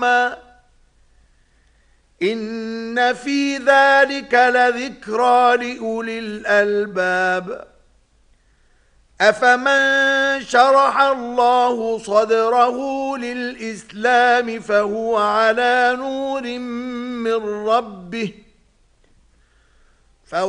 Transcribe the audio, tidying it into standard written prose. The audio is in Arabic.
إن في ذلك لذكرى لأولي الألباب أفمن شرح الله صدره للإسلام فهو على نور من ربه